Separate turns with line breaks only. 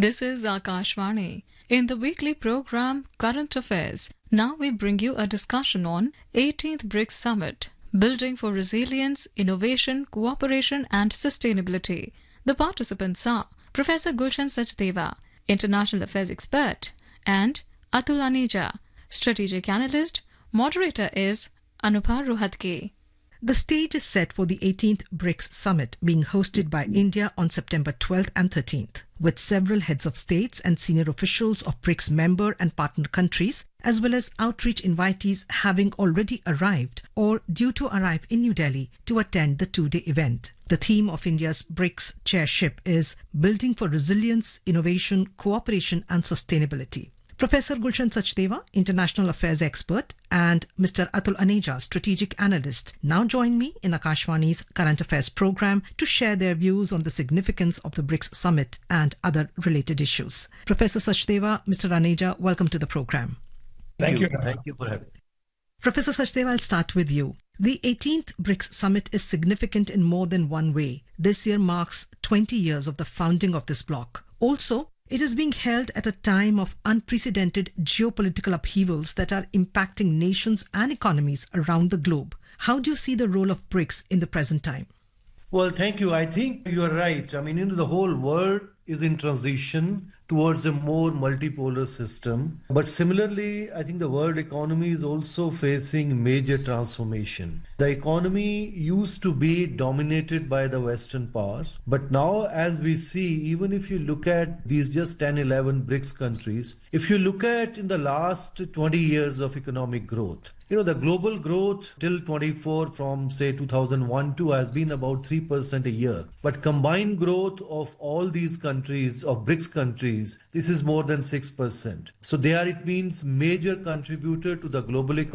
This is Akashvani. In the weekly program Current Affairs, now we bring you a discussion on 18th BRICS Summit, Building for Resilience, Innovation, Cooperation and Sustainability. The participants are Professor Gulshan Sachdeva, International Affairs Expert, and Atul Aneja, Strategic Analyst. Moderator is Anupar Rohatgi.
The stage is set for the 18th BRICS Summit being hosted by India on September 12th and 13th, with several heads of states and senior officials of BRICS member and partner countries, as well as outreach invitees having already arrived or due to arrive in New Delhi to attend the two-day event. The theme of India's BRICS chairship is Building for Resilience, Innovation, Cooperation and Sustainability. Professor Gulshan Sachdeva, International Affairs Expert, and Mr. Atul Aneja, Strategic Analyst, now join me in Akashvani's Current Affairs program to share their views on the significance of the BRICS Summit and other related issues. Professor Sachdeva, Mr. Aneja, welcome to the program.
Thank you. Thank you for having me.
Professor Sachdeva, I'll start with you. The 18th BRICS Summit is significant in more than one way. This year marks 20 years of the founding of this bloc. Also, it is being held at a time of unprecedented geopolitical upheavals that are impacting nations and economies around the globe. How do you see the role of BRICS in the present time?
Well, thank you. I think you are right. I mean, the whole world is in transition towards a more multipolar system. But similarly, I think the world economy is also facing major transformation. The economy used to be dominated by the Western powers. But now, as we see, even if you look at these just 10, 11 BRICS countries, if you look at in the last 20 years of economic growth, the global growth till 24 from say 2001 has been about 3% a year. But combined growth of all these countries, of BRICS countries, this is more than 6%. So it means major contributor to the global economy.